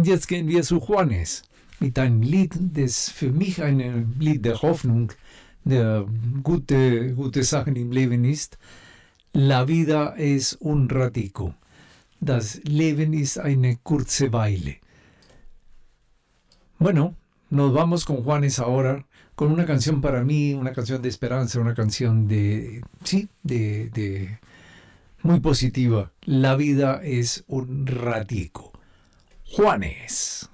Und jetzt gehen wir zu Juanes mit einem Lied, das für mich ein Lied der Hoffnung, der gute Sachen im Leben ist. La vida es un ratico. Das Leben ist eine kurze Weile. Bueno, nos vamos con Juanes ahora, con una canción para mí, una canción de esperanza, una canción de muy positiva. La vida es un ratico. Juanes.